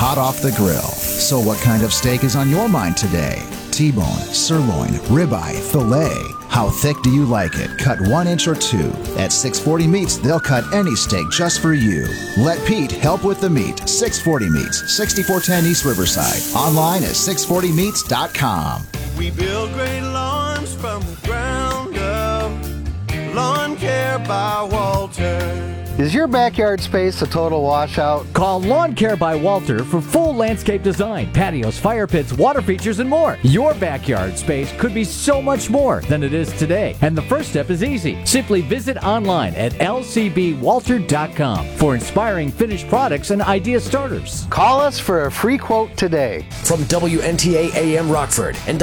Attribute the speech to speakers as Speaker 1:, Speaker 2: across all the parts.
Speaker 1: hot off the grill. So what kind of steak is on your mind today? T-bone, sirloin, ribeye, filet. How thick do you like it? Cut 1 inch or 2. At 640 Meats, they'll cut any steak just for you. Let Pete help with the meat. 640 Meats, 6410 East Riverside. Online at 640meats.com.
Speaker 2: We build great lawns from the ground up. Lawn Care by Walter.
Speaker 3: Is your backyard space a total washout?
Speaker 4: Call Lawn Care by Walter for full landscape design, patios, fire pits, water features, and more. Your backyard space could be so much more than it is today. And the first step is easy. Simply visit online at lcbwalter.com for inspiring finished products and idea starters.
Speaker 3: Call us for a free quote today.
Speaker 5: From WNTA AM Rockford and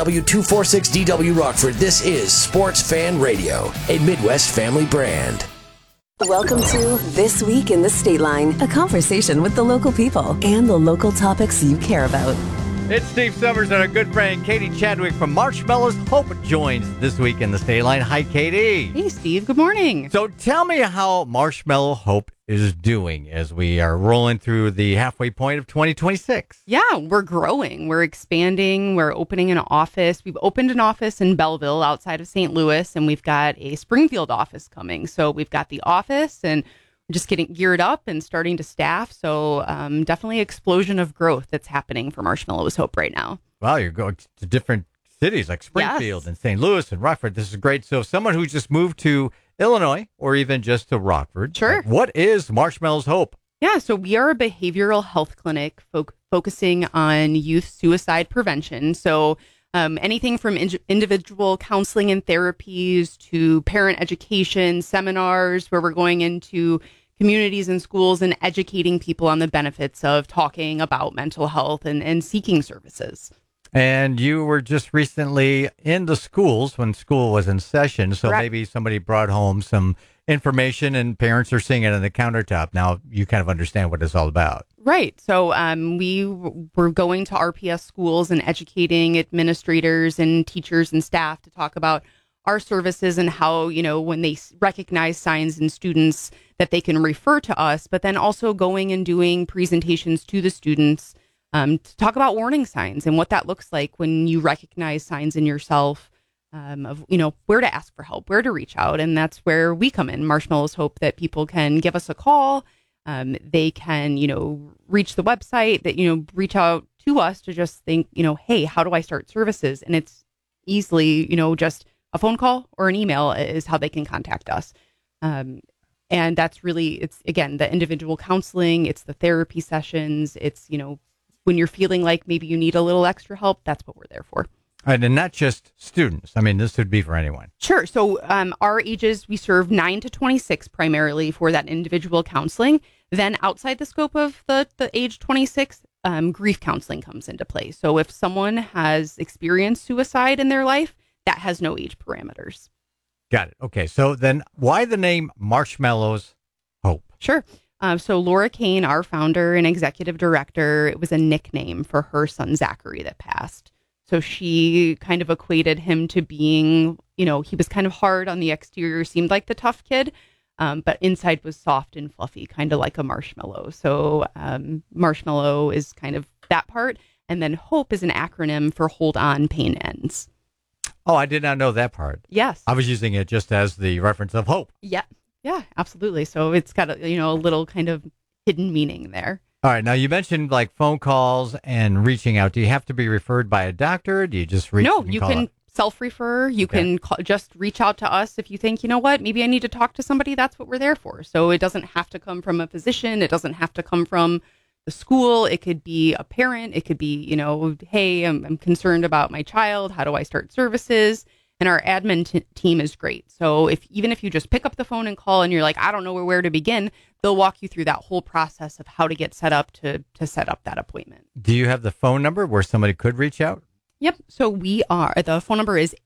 Speaker 5: W246DW Rockford, this is Sports Fan Radio, a Midwest family brand.
Speaker 6: Welcome to This Week in the State Line, a conversation with the local people and the local topics you care about.
Speaker 7: It's Steve Summers and our good friend Katie Chadwick from Marshmallows Hope joins This Week in the State Line. Hi, Katie.
Speaker 8: Hey, Steve. Good morning.
Speaker 7: So tell me how Marshmallow Hope is doing as we are rolling through the halfway point of 2026.
Speaker 8: Yeah, we're growing. We're expanding. We're opening an office. We've opened an office in Belleville outside of St. Louis, and we've got a Springfield office coming. So we've got the office, and we're just getting geared up and starting to staff. So definitely explosion of growth that's happening for Marshmallows Hope right now.
Speaker 7: Wow, you're going to different cities like Springfield and St. Louis and Rockford. This is great. So someone who just moved to Illinois or even just to Rockford.
Speaker 8: Sure.
Speaker 7: What is Marshmallows Hope?
Speaker 8: Yeah, so we are a behavioral health clinic focusing on youth suicide prevention. So anything from individual counseling and therapies to parent education, seminars where we're going into communities and schools and educating people on the benefits of talking about mental health and seeking services.
Speaker 7: And you were just recently in the schools when school was in session. So
Speaker 8: Correct.
Speaker 7: Maybe somebody brought home some information and parents are seeing it on the countertop. Now you kind of understand what it's all about.
Speaker 8: Right. So we were going to RPS schools and educating administrators and teachers and staff to talk about our services and how, you know, when they recognize signs in students that they can refer to us, but then also going and doing presentations to the students to talk about warning signs and what that looks like when you recognize signs in yourself of, you know, where to ask for help, where to reach out. And that's where we come in. Marshmallows hope that people can give us a call. They can, you know, reach the website, that, you know, reach out to us to just think, you know, hey, how do I start services? And it's easily, you know, just a phone call or an email is how they can contact us. And that's really, it's, again, the individual counseling, it's the therapy sessions, it's, you know, when you're feeling like maybe you need a little extra help, that's what we're there for.
Speaker 7: All right, and not just students. I mean, this would be for anyone.
Speaker 8: Sure. So our ages, we serve 9 to 26 primarily for that individual counseling. Then outside the scope of the age 26, grief counseling comes into play. So if someone has experienced suicide in their life, that has no age parameters.
Speaker 7: Got it. Okay, so then why the name Marshmallows Hope?
Speaker 8: Sure. So Laura Kane, our founder and executive director, it was a nickname for her son, Zachary, that passed. So she kind of equated him to being, you know, he was kind of hard on the exterior, seemed like the tough kid, but inside was soft and fluffy, kind of like a marshmallow. So marshmallow is kind of that part. And then HOPE is an acronym for Hold On, Pain Ends.
Speaker 7: Oh, I did not know that part.
Speaker 8: Yes.
Speaker 7: I was using it just as the reference of hope.
Speaker 8: Yeah. Yeah, absolutely. So it's got a, you know, a little kind of hidden meaning there.
Speaker 7: All right. Now, you mentioned like phone calls and reaching out. Do you have to be referred by a doctor? Do you just reach?
Speaker 8: No, you can self-refer. You can just reach out to us if you think, you know what, maybe I need to talk to somebody. That's what we're there for. So it doesn't have to come from a physician. It doesn't have to come from the school. It could be a parent. It could be, you know, hey, I'm concerned about my child. How do I start services? And our admin team is great. So even if you just pick up the phone and call and you're like, I don't know where to begin, they'll walk you through that whole process of how to get set up to set up that appointment.
Speaker 7: Do you have the phone number where somebody could reach out?
Speaker 8: Yep. So the phone number is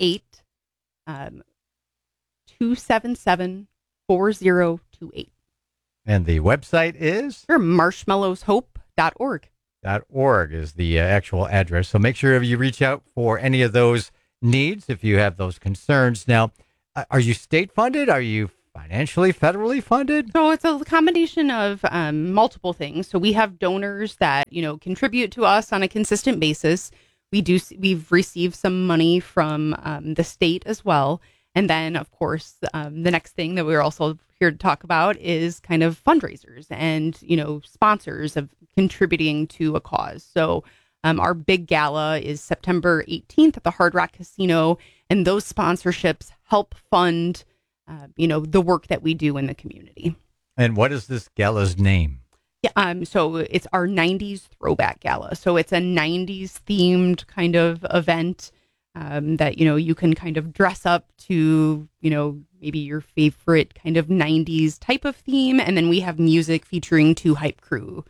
Speaker 8: 888-277-4028.
Speaker 7: And the website is?
Speaker 8: Sure, marshmallowshope.org.
Speaker 7: .org is the actual address. So make sure you reach out for any of those needs if you have those concerns. Now, are you state funded? Are you financially, federally funded?
Speaker 8: So it's a combination of multiple things. So we have donors that, contribute to us on a consistent basis. We've received some money from the state as well. And then, of course, the next thing that we're also here to talk about is kind of fundraisers and, sponsors of contributing to a cause. So our big gala is September 18th at the Hard Rock Casino. And those sponsorships help fund the work that we do in the community.
Speaker 7: And what is this gala's name?
Speaker 8: Yeah, so it's our 90s Throwback Gala. So it's a 90s themed kind of event that, you can kind of dress up to, maybe your favorite kind of 90s type of theme. And then we have music featuring 2 hype crew.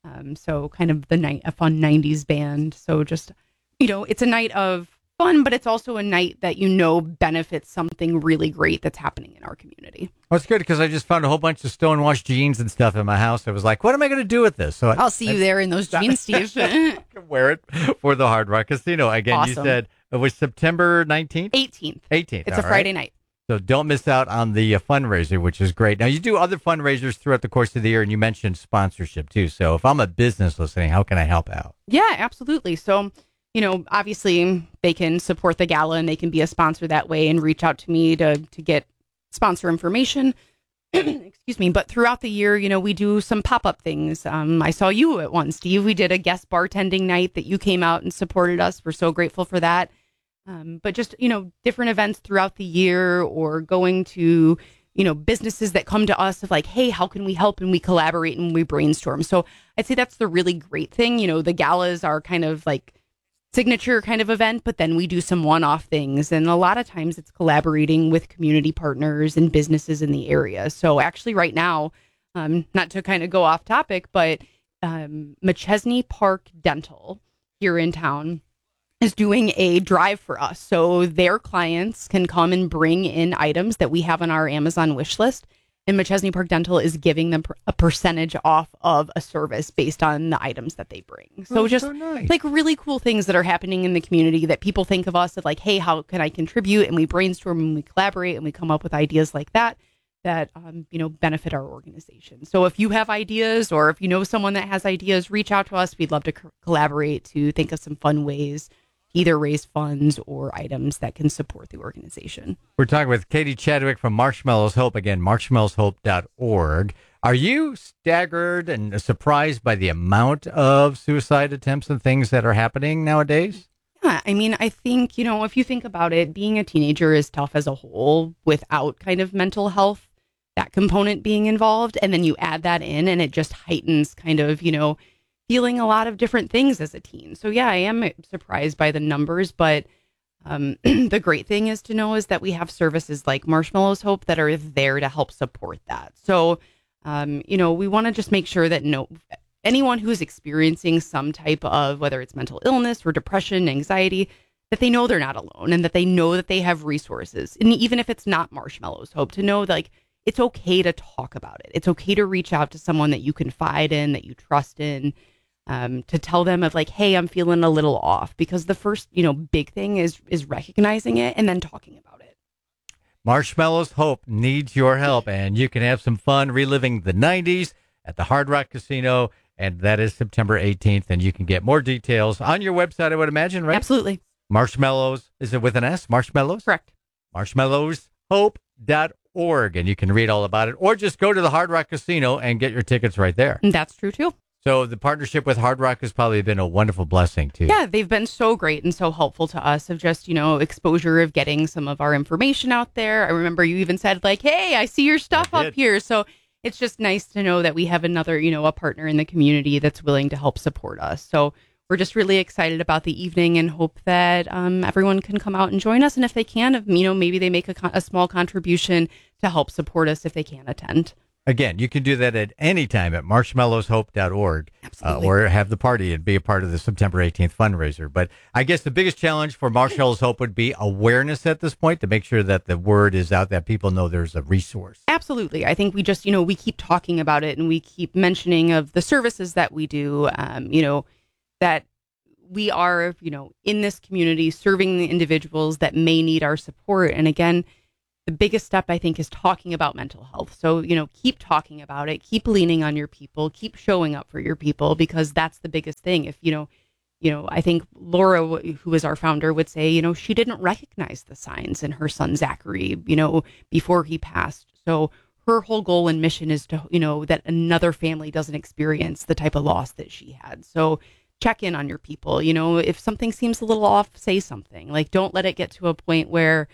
Speaker 8: So kind of a fun 90s band. So just, it's a night of fun, but it's also a night that benefits something really great that's happening in our community.
Speaker 7: Well, it's good because I just found a whole bunch of stonewashed jeans and stuff in my house. I was like, what am I going to do with this? So
Speaker 8: I'll see you there in those jeans, Steve.
Speaker 7: I can wear it for the Hard Rock Casino. Again,
Speaker 8: Awesome.
Speaker 7: You said it was September 19th?
Speaker 8: 18th.
Speaker 7: 18th.
Speaker 8: It's a Friday night.
Speaker 7: So don't miss out on the fundraiser, which is great. Now, you do other fundraisers throughout the course of the year, and you mentioned sponsorship, too. So if I'm a business listening, how can I help out?
Speaker 8: Yeah, absolutely. So, obviously they can support the gala and they can be a sponsor that way and reach out to me to get sponsor information. Excuse me. But throughout the year, we do some pop-up things. I saw you at one, Steve. We did a guest bartending night that you came out and supported us. We're so grateful for that. But just, different events throughout the year or going to, businesses that come to us of like, hey, how can we help? And we collaborate and we brainstorm. So I'd say that's the really great thing. The galas are kind of like signature kind of event, but then we do some one-off things. And a lot of times it's collaborating with community partners and businesses in the area. So actually right now, not to kind of go off topic, but McChesney Park Dental here in town is doing a drive for us. So their clients can come and bring in items that we have on our Amazon wish list. And McChesney Park Dental is giving them a percentage off of a service based on the items that they bring. So just
Speaker 7: nice.
Speaker 8: Like really cool things that are happening in the community that people think of us as like, hey, how can I contribute? And we brainstorm and we collaborate and we come up with ideas like that benefit our organization. So if you have ideas or if you know someone that has ideas, reach out to us. We'd love to collaborate to think of some fun ways either raise funds or items that can support the organization.
Speaker 7: We're talking with Katie Chadwick from Marshmallows Hope. Again, marshmallowshope.org. Are you staggered and surprised by the amount of suicide attempts and things that are happening nowadays?
Speaker 8: Yeah, I mean, I think, if you think about it, being a teenager is tough as a whole without kind of mental health, that component being involved. And then you add that in and it just heightens kind of, feeling a lot of different things as a teen. So yeah, I am surprised by the numbers, but the great thing is to know is that we have services like Marshmallows Hope that are there to help support that. So, we want to just make sure that anyone who's experiencing some type of, whether it's mental illness or depression, anxiety, that they know they're not alone and that they know that they have resources. And even if it's not Marshmallows Hope, to know that, like, it's okay to talk about it. It's okay to reach out to someone that you confide in, that you trust in, to tell them of like, hey, I'm feeling a little off, because the first, big thing is recognizing it and then talking about it.
Speaker 7: Marshmallows Hope needs your help, and you can have some fun reliving the 90s at the Hard Rock Casino, and that is September 18th, and you can get more details on your website, I would imagine, right?
Speaker 8: Absolutely.
Speaker 7: Marshmallows, is it with an S? Marshmallows?
Speaker 8: Correct.
Speaker 7: Marshmallowshope.org, and you can read all about it, or just go to the Hard Rock Casino and get your tickets right there.
Speaker 8: That's true, too.
Speaker 7: So the partnership with Hard Rock has probably been a wonderful blessing, too.
Speaker 8: Yeah, they've been so great and so helpful to us of just, exposure of getting some of our information out there. I remember you even said like, hey, I see your stuff up here. So it's just nice to know that we have another, a partner in the community that's willing to help support us. So we're just really excited about the evening and hope that everyone can come out and join us. And if they can, maybe they make a small contribution to help support us if they can attend.
Speaker 7: Again, you can do that at any time at marshmallowshope.org or have the party and be a part of the September 18th fundraiser. But I guess the biggest challenge for Marshmallows Hope would be awareness at this point, to make sure that the word is out, that people know there's a resource.
Speaker 8: Absolutely. I think we just, we keep talking about it and we keep mentioning of the services that we do, that we are, in this community serving the individuals that may need our support. And again, the biggest step, I think, is talking about mental health. So, keep talking about it, keep leaning on your people, keep showing up for your people, because that's the biggest thing. If, I think Laura, who is our founder, would say, she didn't recognize the signs in her son, Zachary, before he passed. So her whole goal and mission is to, that another family doesn't experience the type of loss that she had. So check in on your people. If something seems a little off, say something. Like, don't let it get to a point where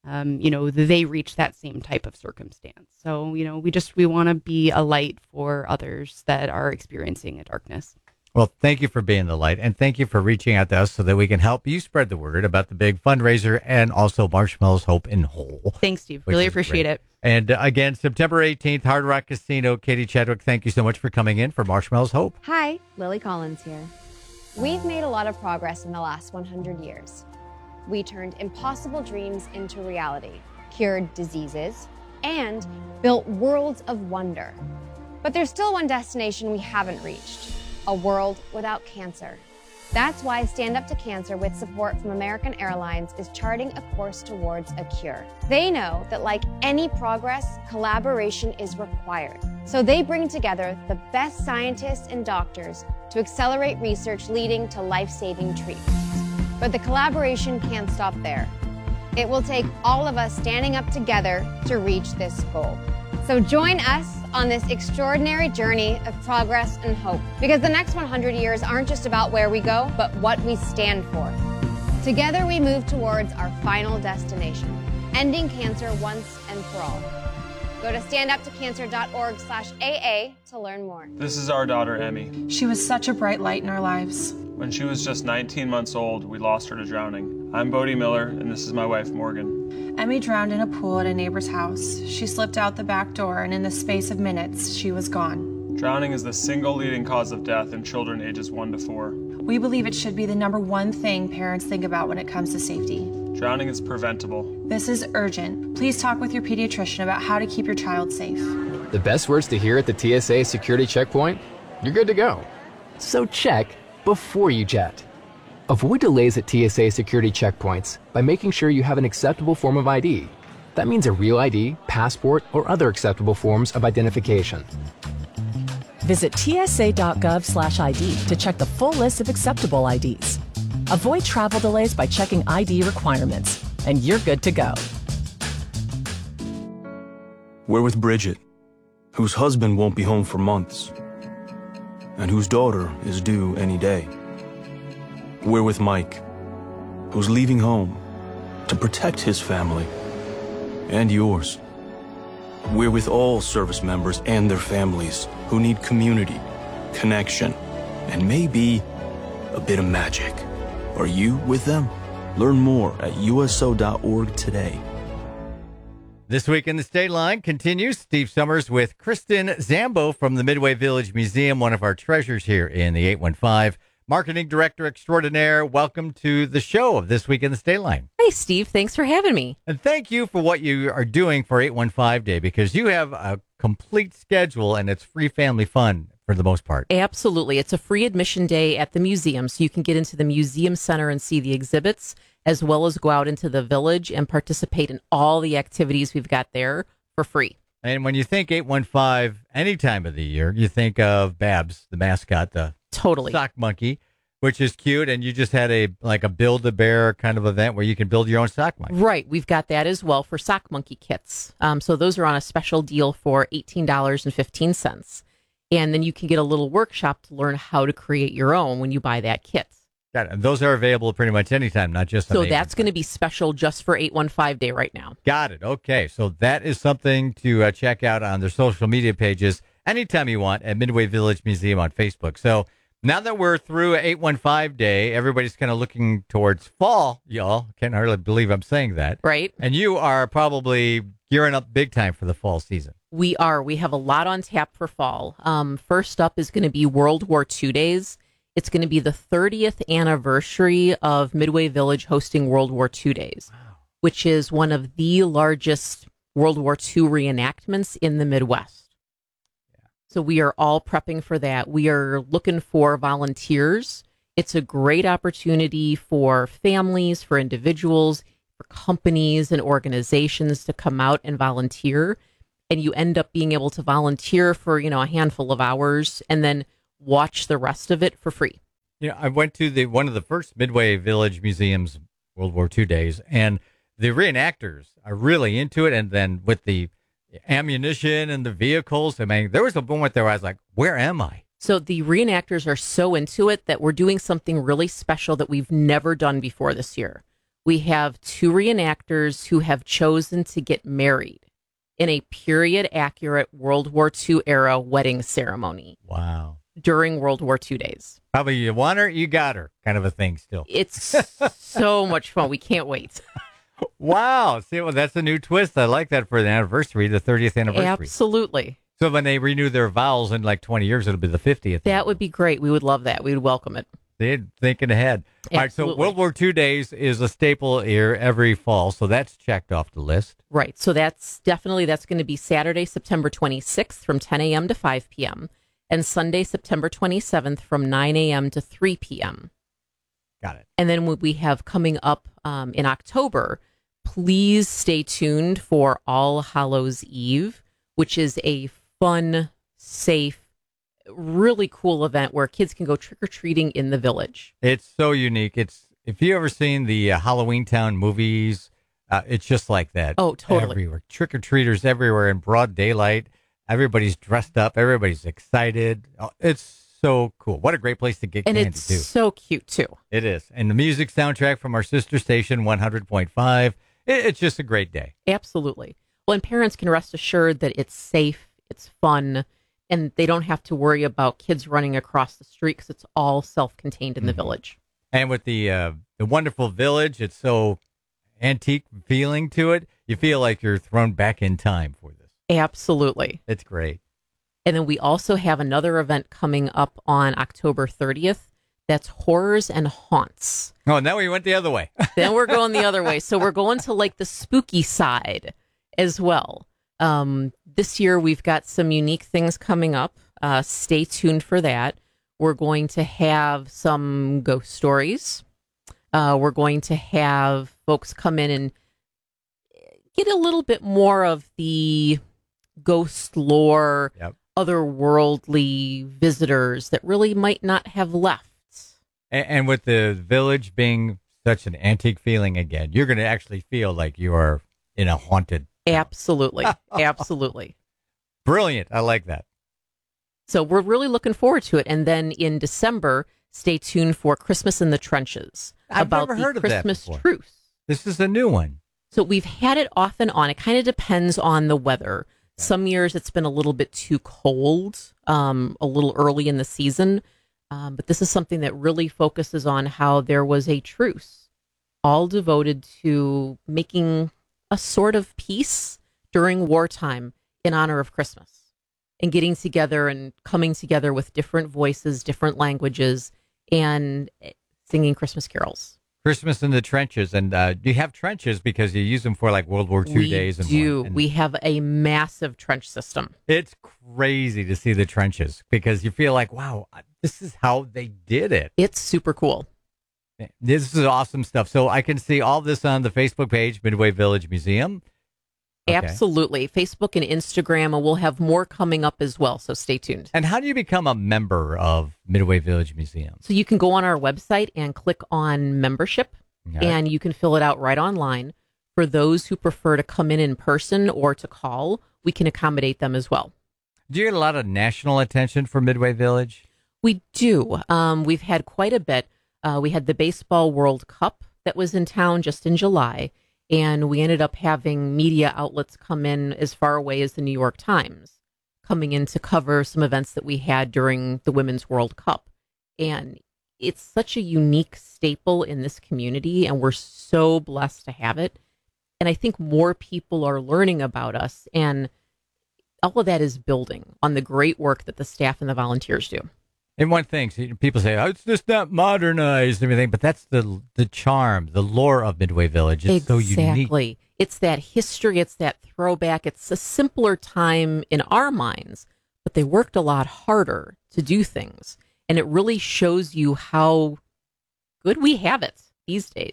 Speaker 8: they reach that same type of circumstance. So, we want to be a light for others that are experiencing a darkness.
Speaker 7: Well, thank you for being the light, and thank you for reaching out to us so that we can help you spread the word about the big fundraiser and also Marshmallows Hope in Whole.
Speaker 8: Thanks, Steve. Really appreciate it.
Speaker 7: And again, September 18th, Hard Rock Casino. Katie Chadwick, thank you so much for coming in for Marshmallows Hope.
Speaker 9: Hi, Lily Collins here. We've made a lot of progress in the last 100 years. We turned impossible dreams into reality, cured diseases, and built worlds of wonder. But there's still one destination we haven't reached: a world without cancer. That's why Stand Up to Cancer, with support from American Airlines, is charting a course towards a cure. They know that, like any progress, collaboration is required. So they bring together the best scientists and doctors to accelerate research leading to life-saving treatments. But the collaboration can't stop there. It will take all of us standing up together to reach this goal. So join us on this extraordinary journey of progress and hope, because the next 100 years aren't just about where we go, but what we stand for. Together we move towards our final destination, ending cancer once and for all. Go to standuptocancer.org/AA to learn more.
Speaker 10: This is our daughter, Emmy.
Speaker 11: She was such a bright light in our lives.
Speaker 10: When she was just 19 months old, we lost her to drowning. I'm Bodie Miller, and this is my wife, Morgan.
Speaker 11: Emmy drowned in a pool at a neighbor's house. She slipped out the back door, and in the space of minutes, she was gone.
Speaker 10: Drowning is the single leading cause of death in children ages 1 to 4.
Speaker 11: We believe it should be the #1 thing parents think about when it comes to safety.
Speaker 10: Drowning is preventable.
Speaker 11: This is urgent. Please talk with your pediatrician about how to keep your child safe.
Speaker 12: The best words to hear at the TSA security checkpoint? You're good to go. So check before you jet. Avoid delays at TSA security checkpoints by making sure you have an acceptable form of ID. That means a real ID, passport, or other acceptable forms of identification.
Speaker 13: Visit tsa.gov/ID to check the full list of acceptable IDs. Avoid travel delays by checking ID requirements, and you're good to go.
Speaker 14: We're with Bridget, whose husband won't be home for months, and whose daughter is due any day. We're with Mike, who's leaving home to protect his family and yours. We're with all service members and their families who need community, connection, and maybe a bit of magic. Are you with them? Learn more at uso.org today.
Speaker 7: This Week in the State Line continues. Steve Summers with Kristen Zambo from the Midway Village Museum, one of our treasures here in the 815. Marketing Director Extraordinaire, welcome to the show of This Week in the State Line.
Speaker 15: Hey, Steve. Thanks for having me.
Speaker 7: And thank you for what you are doing for 815 Day, because you have a complete schedule and it's free family fun for the most part.
Speaker 15: Absolutely. It's a free admission day at the museum, so you can get into the museum center and see the exhibits, as well as go out into the village and participate in all the activities we've got there for free.
Speaker 7: And when you think 815 any time of the year, you think of Babs, the mascot, the sock monkey, which is cute. And you just had a Build-A-Bear kind of event where you can build your own sock monkey.
Speaker 15: Right. We've got that as well for sock monkey kits. So those are on a special deal for $18.15. And then you can get a little workshop to learn how to create your own when you buy that kit.
Speaker 7: Got it. And those are available pretty much anytime, not just on
Speaker 15: So that's going to be special just for 815 Day right now.
Speaker 7: Got it. Okay. So that is something to check out on their social media pages anytime you want at Midway Village Museum on Facebook. So now that we're through 815 Day, everybody's kind of looking towards fall, y'all. Can't hardly believe I'm saying that.
Speaker 15: Right.
Speaker 7: And you are probably gearing up big time for the fall season.
Speaker 15: We are. We have a lot on tap for fall. First up is going to be World War II Days. It's going to be the 30th anniversary of Midway Village hosting World War II Days, which is one of the largest World War II reenactments in the Midwest. Yeah. So we are all prepping for that. We are looking for volunteers. It's a great opportunity for families, for individuals, for companies and organizations to come out and volunteer. And you end up being able to volunteer for, a handful of hours and then watch the rest of it for free.
Speaker 7: I went to one of the first Midway Village Museum's World War II days, and the reenactors are really into it. And then with the ammunition and the vehicles, there was a moment there where I was like, where am I?
Speaker 15: So the reenactors are so into it that we're doing something really special that we've never done before this year. We have 2 reenactors who have chosen to get married in a period-accurate World War II era wedding ceremony.
Speaker 7: Wow.
Speaker 15: During World War II days.
Speaker 7: Probably you want her, you got her kind of a thing still.
Speaker 15: It's so much fun. We can't wait.
Speaker 7: Wow. See, well, that's a new twist. I like that for the anniversary, the 30th anniversary.
Speaker 15: Absolutely.
Speaker 7: So when they renew their vows in like 20 years, it'll be the 50th.
Speaker 15: That would be great. We would love that. We would welcome it.
Speaker 7: They're thinking ahead.
Speaker 15: Absolutely.
Speaker 7: All right, so World War II Days is a staple here every fall, so that's checked off the list.
Speaker 15: Right. So that's going to be Saturday, September 26th from 10 a.m. to 5 p.m. and Sunday, September 27th from 9 a.m. to 3 p.m.
Speaker 7: Got it.
Speaker 15: And then what we have coming up in October, please stay tuned for All Hallows Eve, which is a fun, safe, really cool event where kids can go trick-or-treating in the village.
Speaker 7: It's so unique. If you ever seen the Halloween Town movies, it's just like that.
Speaker 15: Oh, totally.
Speaker 7: Everywhere. Trick-or-treaters everywhere in broad daylight. Everybody's dressed up. Everybody's excited. Oh, it's so cool. What a great place to get
Speaker 15: and
Speaker 7: candy,
Speaker 15: it's
Speaker 7: too.
Speaker 15: So cute, too.
Speaker 7: It is. And the music soundtrack from our sister station, 100.5. It's just a great day.
Speaker 15: Absolutely. Well, and parents can rest assured that it's safe, it's fun, and they don't have to worry about kids running across the street because it's all self-contained in the village.
Speaker 7: And with the wonderful village, it's so antique feeling to it. You feel like you're thrown back in time for this.
Speaker 15: Absolutely.
Speaker 7: It's great.
Speaker 15: And then we also have another event coming up on October 30th. That's Horrors and Haunts.
Speaker 7: Oh, now we went the other way.
Speaker 15: Then we're going the other way. So we're going to like the spooky side as well. This year we've got some unique things coming up. Stay tuned for that. We're going to have some ghost stories. We're going to have folks come in and get a little bit more of the ghost lore, otherworldly visitors that really might not have left.
Speaker 7: And with the village being such an antique feeling again, you're going to actually feel like you are in a haunted.
Speaker 15: Absolutely. Absolutely.
Speaker 7: Brilliant. I like that.
Speaker 15: So we're really looking forward to it. And then in December, stay tuned for Christmas in the Trenches.
Speaker 7: I've never heard of that
Speaker 15: Christmas
Speaker 7: before.
Speaker 15: Truce.
Speaker 7: This is a new one.
Speaker 15: So we've had it off and on. It kind of depends on the weather. Some years it's been a little bit too cold, a little early in the season. But this is something that really focuses on how there was a truce, all devoted to making a sort of peace during wartime in honor of Christmas and getting together and coming together with different voices, different languages, and singing Christmas carols.
Speaker 7: Christmas in the trenches. And you have trenches because you use them for like World War II days. And
Speaker 15: We have a massive trench system.
Speaker 7: It's crazy to see the trenches because you feel like, wow, this is how they did it.
Speaker 15: It's super cool.
Speaker 7: This is awesome stuff. So I can see all this on the Facebook page, Midway Village Museum. Okay.
Speaker 15: Absolutely. Facebook and Instagram, and we'll have more coming up as well. So stay tuned.
Speaker 7: And how do you become a member of Midway Village Museum?
Speaker 15: So you can go on our website and click on membership, and you can fill it out right online. For those who prefer to come in person or to call, we can accommodate them as well.
Speaker 7: Do you get a lot of national attention for Midway Village?
Speaker 15: We do. We've had quite a bit. We had the Baseball World Cup that was in town just in July, and we ended up having media outlets come in as far away as the New York Times, coming in to cover some events that we had during the Women's World Cup. And it's such a unique staple in this community, and we're so blessed to have it. And I think more people are learning about us, and all of that is building on the great work that the staff and the volunteers do.
Speaker 7: And one thing, people say, oh, it's just not modernized and everything, but that's the charm, the lore of Midway Village. It's so unique.
Speaker 15: Exactly. It's that history. It's that throwback. It's a simpler time in our minds, but they worked a lot harder to do things. And it really shows you how good we have it these days.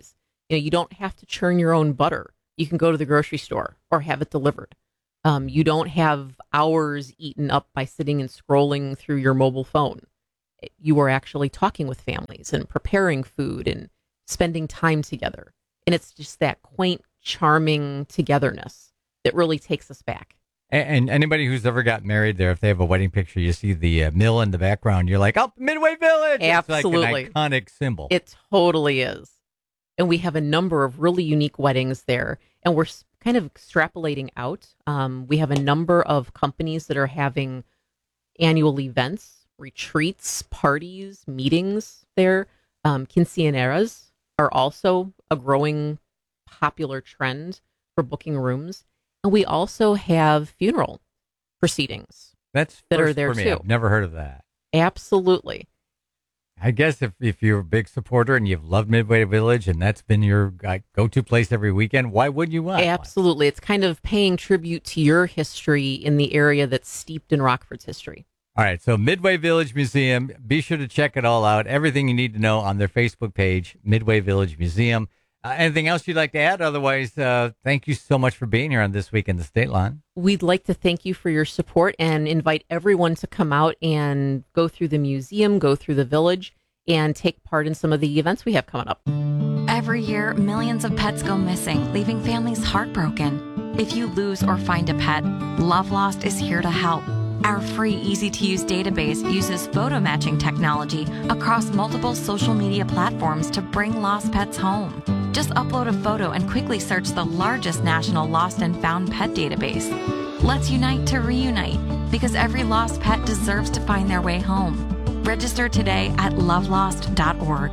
Speaker 15: You don't have to churn your own butter. You can go to the grocery store or have it delivered. You don't have hours eaten up by sitting and scrolling through your mobile phone. You are actually talking with families and preparing food and spending time together. And it's just that quaint, charming togetherness that really takes us back.
Speaker 7: And anybody who's ever got married there, if they have a wedding picture, you see the mill in the background. You're like, oh, Midway Village.
Speaker 15: Absolutely.
Speaker 7: It's like an iconic symbol.
Speaker 15: It totally is. And we have a number of really unique weddings there. And we're kind of extrapolating out. We have a number of companies that are having annual events, retreats, parties, meetings there. Quinceañeras are also a growing popular trend for booking rooms. And we also have funeral proceedings that are there
Speaker 7: for me.
Speaker 15: too.
Speaker 7: I've never heard of that.
Speaker 15: Absolutely.
Speaker 7: I guess if you're a big supporter and you've loved Midway Village and that's been your go-to place every weekend, why would you want?
Speaker 15: Absolutely. It's kind of paying tribute to your history in the area that's steeped in Rockford's history.
Speaker 7: All right, so Midway Village Museum, be sure to check it all out. Everything you need to know on their Facebook page, Midway Village Museum. Anything else you'd like to add? Otherwise, thank you so much for being here on This Week in the State Line.
Speaker 15: We'd like to thank you for your support and invite everyone to come out and go through the museum, go through the village, and take part in some of the events we have coming up.
Speaker 16: Every year, millions of pets go missing, leaving families heartbroken. If you lose or find a pet, Love Lost is here to help. Our free, easy-to-use database uses photo matching technology across multiple social media platforms to bring lost pets home. Just upload a photo and quickly search the largest national lost and found pet database. Let's unite to reunite, because every lost pet deserves to find their way home. Register today at lovelost.org.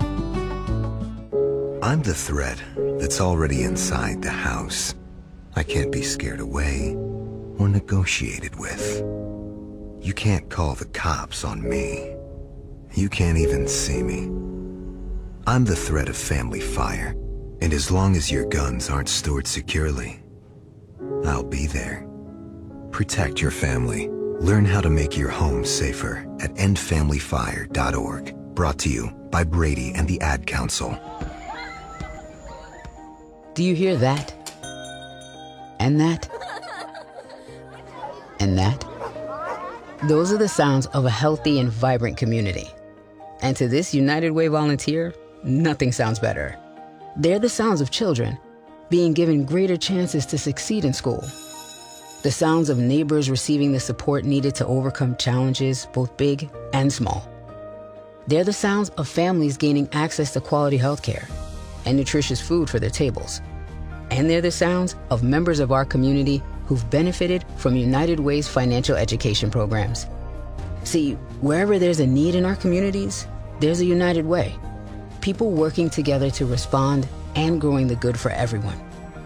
Speaker 17: I'm the threat that's already inside the house. I can't be scared away or negotiated with. You can't call the cops on me. You can't even see me. I'm the threat of family fire, and as long as your guns aren't stored securely, I'll be there. Protect your family. Learn how to make your home safer at endfamilyfire.org. Brought to you by Brady and the Ad Council.
Speaker 18: Do you hear that? And that? And that? Those are the sounds of a healthy and vibrant community. And to this United Way volunteer, nothing sounds better. They're the sounds of children being given greater chances to succeed in school. The sounds of neighbors receiving the support needed to overcome challenges, both big and small. They're the sounds of families gaining access to quality healthcare and nutritious food for their tables. And they're the sounds of members of our community who've benefited from United Way's financial education programs. See, wherever there's a need in our communities, there's a United Way. People working together to respond and growing the good for everyone.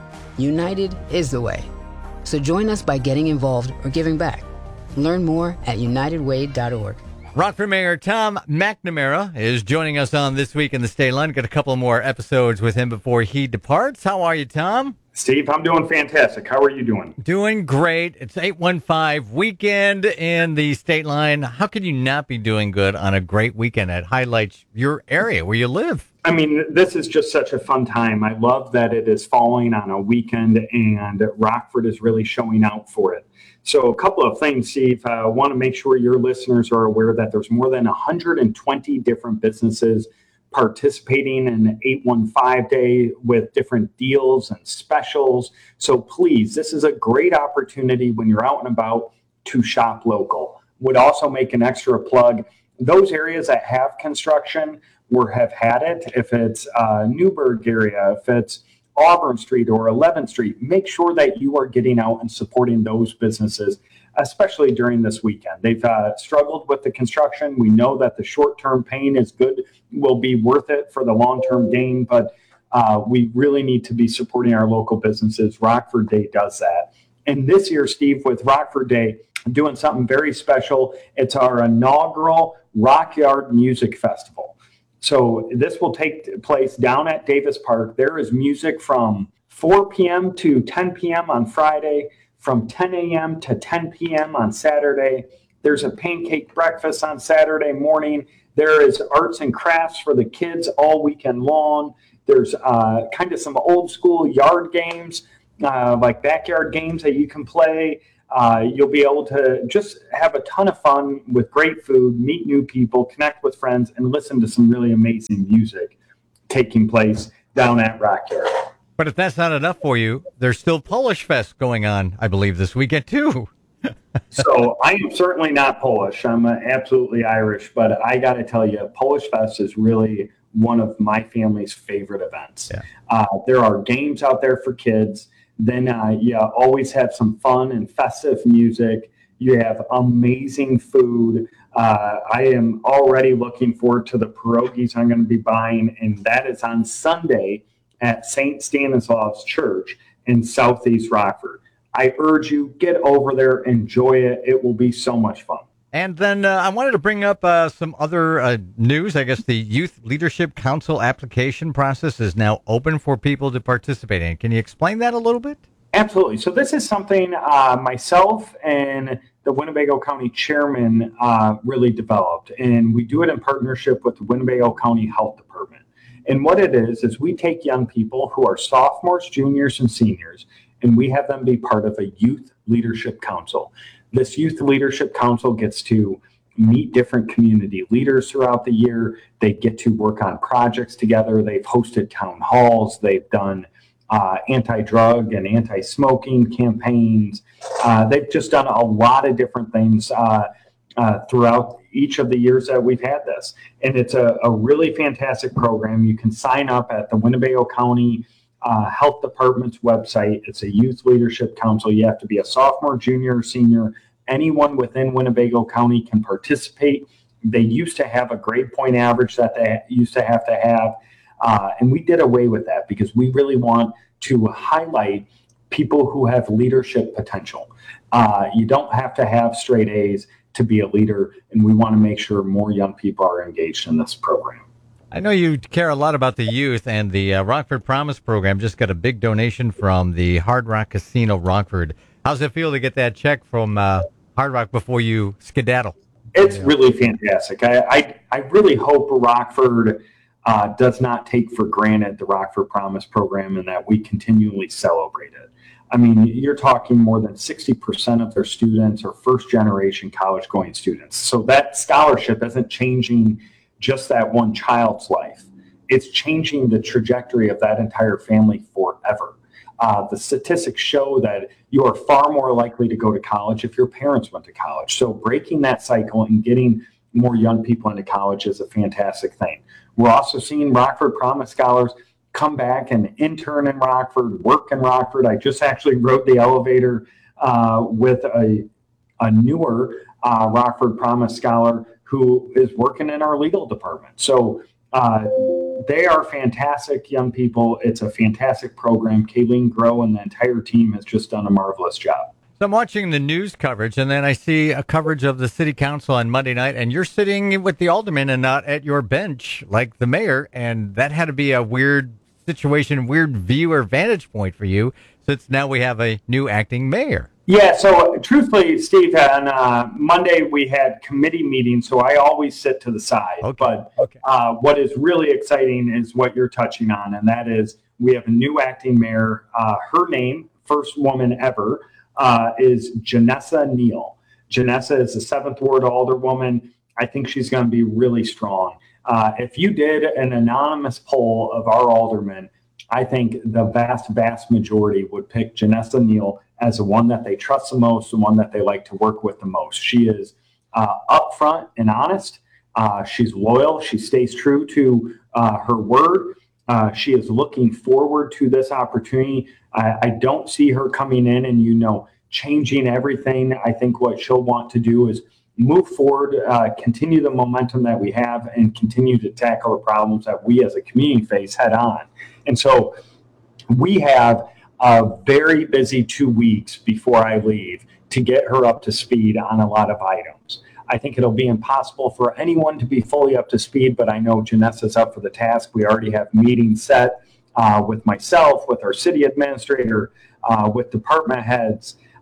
Speaker 18: United is the way. So join us by getting involved or giving back. Learn more at unitedway.org.
Speaker 7: Rockford Mayor Tom McNamara is joining us on This Week in the State Line. Got a couple more episodes with him before he departs. How are you, Tom?
Speaker 19: Steve, I'm doing fantastic. How are you doing?
Speaker 7: Doing great. It's 815 weekend in the State Line. How could you not be doing good on a great weekend that highlights your area where you live?
Speaker 19: I mean, this is just such a fun time. I love that it is falling on a weekend and Rockford is really showing out for it. So a couple of things, Steve. I want to make sure your listeners are aware that there's more than 120 different businesses participating in the 815 day with different deals and specials. So please, this is a great opportunity when you're out and about to shop local. Would also make an extra plug. Those areas that have construction or have had it, if it's Newburgh area, if it's Auburn Street or 11th Street, make sure that you are getting out and supporting those businesses, especially during this weekend. They've struggled with the construction. We know that the short-term pain is good, will be worth it for the long-term gain, but we really need to be supporting our local businesses. Rockford Day does that. And this year, Steve, with Rockford Day, I'm doing something very special. It's our inaugural Rockyard Music Festival. So this will take place down at Davis Park. There is music from 4 p.m. to 10 p.m. on Friday, from 10 a.m. to 10 p.m. on Saturday. There's a pancake breakfast on Saturday morning. There is arts and crafts for the kids all weekend long. There's kind of some old school yard games, like backyard games that you can play. You'll be able to just have a ton of fun with great food, meet new people, connect with friends, and listen to some really amazing music taking place down at Rock Yard.
Speaker 7: But if that's not enough for you, there's still Polish Fest going on, I believe, this weekend, too.
Speaker 19: So I am certainly not Polish. I'm absolutely Irish. But I got to tell you, Polish Fest is really one of my family's favorite events. Yeah. There are games out there for kids. Then you always have some fun and festive music. You have amazing food. I am already looking forward to the pierogies I'm going to be buying, and that is on Sunday at St. Stanislaus Church in Southeast Rockford. I urge you, get over there, enjoy it. It will be so much fun.
Speaker 7: And then I wanted to bring up some other news. I guess the Youth Leadership Council application process is now open for people to participate in. Can you explain that a little bit?
Speaker 19: Absolutely. So this is something myself and the Winnebago County Chairman really developed, and we do it in partnership with the Winnebago County Health Department. And what it is we take young people who are sophomores, juniors, and seniors, and we have them be part of a Youth Leadership Council. This Youth Leadership Council gets to meet different community leaders throughout the year. They get to work on projects together. They've hosted town halls. They've done anti-drug and anti-smoking campaigns. They've just done a lot of different things throughout each of the years that we've had this. And it's a really fantastic program. You can sign up at the Winnebago County Health Department's website. It's a Youth Leadership Council. You have to be a sophomore, junior, or senior. Anyone within Winnebago County can participate. They used to have a grade point average that they used to have, and we did away with that because we really want to highlight people who have leadership potential. You don't have to have straight A's to be a leader, and we want to make sure more young people are engaged in this program.
Speaker 7: I know you care a lot about the youth, and the Rockford Promise program just got a big donation from the Hard Rock Casino Rockford. How's it feel to get that check from Hard Rock before you skedaddle?
Speaker 19: It's really fantastic. I really hope Rockford does not take for granted the Rockford Promise program and that we continually celebrate it. I mean, you're talking more than 60% of their students are first-generation college-going students. So that scholarship isn't changing just that one child's life. It's changing the trajectory of that entire family forever. The statistics show that you are far more likely to go to college if your parents went to college. So breaking that cycle and getting more young people into college is a fantastic thing. We're also seeing Rockford Promise scholars come back and intern in Rockford, work in Rockford. I just actually rode the elevator with a newer Rockford Promise scholar who is working in our legal department. So they are fantastic young people. It's a fantastic program. Kayleen Groh and the entire team has just done a marvelous job.
Speaker 7: So I'm watching the news coverage, and then I see a coverage of the city council on Monday night, and you're sitting with the alderman and not at your bench like the mayor, and that had to be a weird situation, weird view or vantage point for you, since now we have a new acting mayor.
Speaker 19: Yeah, so truthfully, Steve, on Monday we had committee meetings, so I always sit to the side.
Speaker 7: Okay.
Speaker 19: But what is really exciting is what you're touching on, and that is we have a new acting mayor. Her name, first woman ever, is Janessa Neal. Janessa is the 7th Ward Alderwoman. I think she's going to be really strong. If you did an anonymous poll of our aldermen, I think the vast majority would pick Janessa Neal as the one that they trust the most, the one that they like to work with the most. She is upfront and honest. She's loyal. She stays true to her word. She is looking forward to this opportunity. I don't see her coming in and, changing everything. I think what she'll want to do is move forward, continue the momentum that we have, and continue to tackle the problems that we as a community face head on. And so we have a very busy 2 weeks before I leave to get her up to speed on a lot of items. I think it'll be impossible for anyone to be fully up to speed, but I know Janessa's up for the task. We already have meetings set with myself, with our city administrator, with department heads.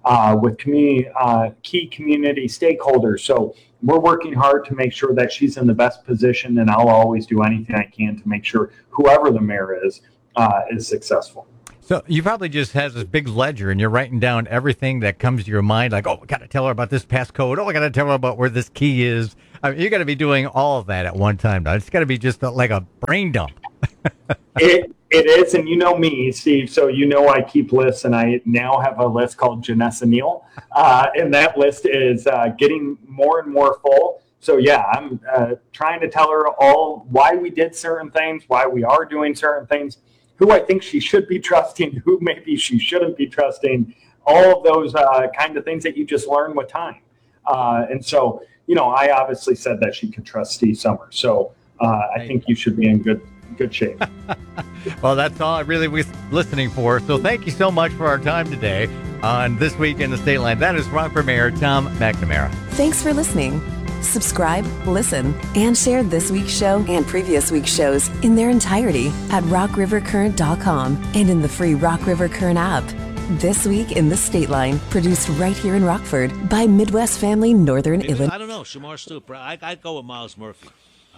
Speaker 19: with key community stakeholders. So we're working hard to make sure that she's in the best position, and I'll always do anything I can to make sure whoever the mayor is successful.
Speaker 7: So you probably just has this big ledger, and you're writing down everything that comes to your mind, like, oh, I got to tell her about this passcode. Oh, I got to tell her about where this key is. I mean, you got to be doing all of that at one time now. It's got to be just like a brain dump.
Speaker 19: It is, and you know me, Steve, so you know I keep lists, and I now have a list called Janessa Neal, and that list is getting more and more full. So, yeah, I'm trying to tell her all why we did certain things, why we are doing certain things, who I think she should be trusting, who maybe she shouldn't be trusting, all of those kind of things that you just learn with time. And so, you know, I obviously said that she could trust Steve Summers. So I think you should be in good shape.
Speaker 7: Well, that's all I really was listening for. So thank you so much for our time today on This Week in the State Line. That is Rockford Mayor Tom McNamara.
Speaker 6: Thanks for listening. Subscribe, listen, and share this week's show and previous week's shows in their entirety at rockrivercurrent.com and in the free Rock River Current app. This Week in the State Line, produced right here in Rockford by Midwest Family Northern Illinois.
Speaker 20: I don't know, Shamar Stewart. I'd go with Miles Murphy on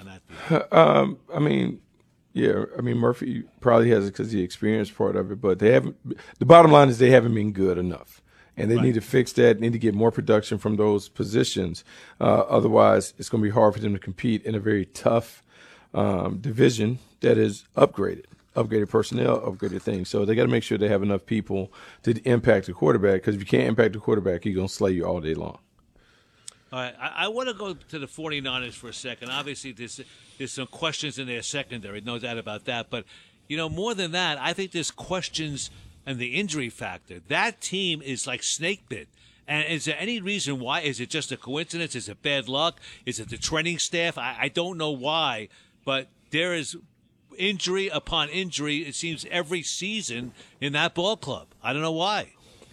Speaker 20: that.
Speaker 21: Murphy probably has it because the experience part of it, but they haven't. The bottom line is they haven't been good enough. And they need to fix that, need to get more production from those positions. Otherwise, it's going to be hard for them to compete in a very tough division that is upgraded personnel, upgraded things. So they got to make sure they have enough people to impact the quarterback, because if you can't impact the quarterback, he's going to slay you all day long.
Speaker 20: All right, I want to go to the 49ers for a second. Obviously, there's some questions in their secondary, no doubt about that. But, you know, more than that, I think there's questions – and the injury factor. That team is like snake bit. And is there any reason why? Is it just a coincidence? Is it bad luck? Is it the training staff? I don't know why, but there is injury upon injury, it seems, every season in that ball club. I don't know why.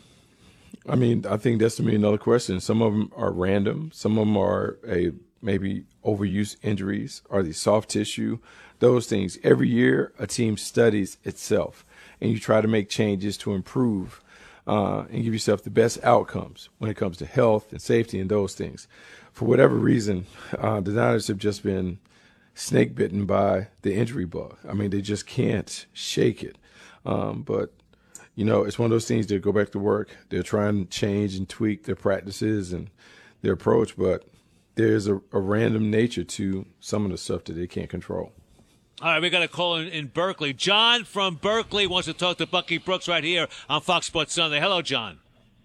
Speaker 21: I mean, I think that's to me another question. Some of them are random. Some of them are maybe overuse injuries. Are they soft tissue? Those things. Every year, a team studies itself, and you try to make changes to improve and give yourself the best outcomes when it comes to health and safety and those things. For whatever reason, the Niners have just been snake bitten by the injury bug. I mean, they just can't shake it. But, you know, it's one of those things that go back to work. They're trying to change and tweak their practices and their approach, but there's a random nature to some of the stuff that they can't control.
Speaker 20: All right, we got a call in Berkeley. John from Berkeley wants to talk to Bucky Brooks right here on Fox Sports Sunday. Hello, John.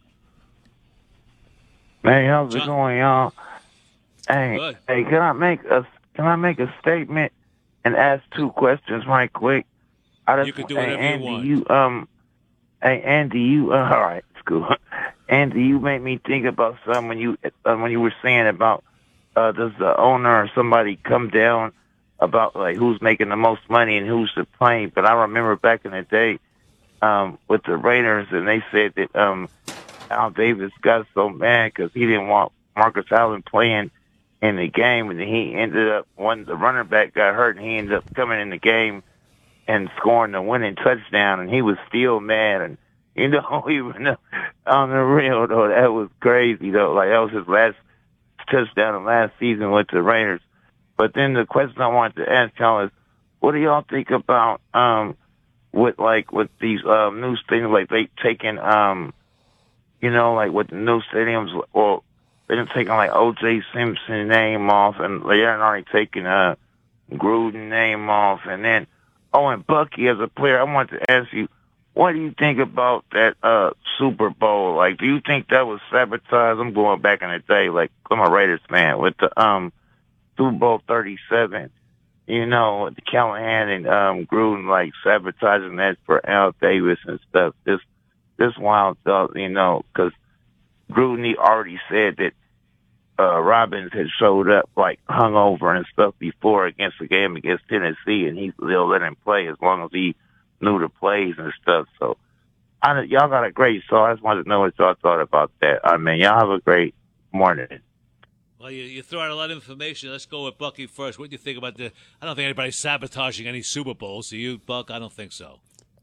Speaker 22: Hey, how's it going, y'all? Hey, can I make a statement and ask two questions right quick?
Speaker 20: You can do whatever you want.
Speaker 22: Andy, all right, it's cool. Andy, you made me think about something when you were saying about does the owner or somebody come down about like who's making the most money and who's the playing. But I remember back in the day with the Raiders, and they said that Al Davis got so mad because he didn't want Marcus Allen playing in the game, and he ended up, when the running back got hurt, and he ended up coming in the game and scoring the winning touchdown, and he was still mad. And you know, even on the real though, that was crazy though. Like that was his last touchdown of last season with the Raiders. But then the question I wanted to ask y'all is, what do y'all think about with these new stadiums, like they taking you know, like with the new stadiums, well, they're taking like O.J. Simpson name off, and they're already taking Gruden name off, and then and Bucky as a player, I wanted to ask you, what do you think about that Super Bowl? Like, do you think that was sabotage? I'm going back in the day, like I'm a Raiders fan, with the Super Bowl 37, you know, with the Callahan and Gruden like sabotaging that for Al Davis and stuff. This wild stuff, you know, because Gruden already said that Robbins had showed up like hungover and stuff before against the game against Tennessee, and they'll let him play as long as he knew the plays and stuff. So y'all got a great show. I just wanted to know what y'all thought about that. I mean, y'all have a great morning.
Speaker 20: Well, you throw out a lot of information. Let's go with Bucky first. What do you think about I don't think anybody's sabotaging any Super Bowls. Do you, Buck? I don't think so.